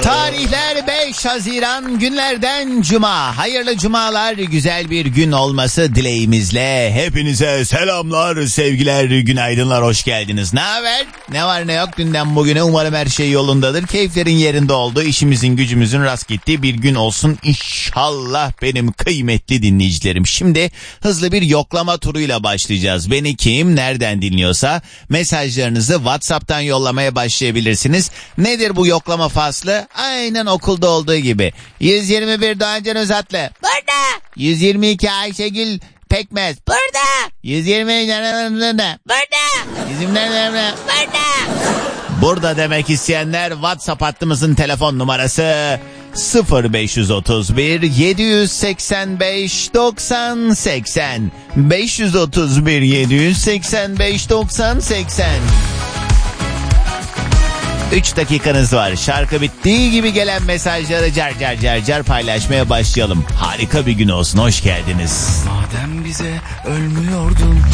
Tarihler 5 Haziran, günlerden Cuma. Hayırlı cumalar, güzel bir gün olması dileğimizle hepinize selamlar, sevgiler, günaydınlar, hoş geldiniz. Ne haber? Ne var ne yok dünden bugüne, umarım her şey yolundadır. Keyiflerin yerinde olduğu, işimizin gücümüzün rast gittiği bir gün olsun İnşallah benim kıymetli dinleyicilerim. Şimdi hızlı bir yoklama turuyla başlayacağız. Beni kim, nereden dinliyorsa mesajlarınızı WhatsApp'tan yollamaya başlayabilirsiniz. Nedir bu yoklama faslı? Aynen okulda olduğu gibi. 121 Doğancan Özatlı burada. 122 Ayşegül Pekmez burada. 120 burada. 120 burada. Burada demek isteyenler WhatsApp hattımızın telefon numarası 0531 785 90 80 531 785 90 80. 3 dakikanız var. Şarkı bittiği gibi gelen mesajları car paylaşmaya başlayalım. Harika bir gün olsun. Hoş geldiniz. Madem bize ölmüyordun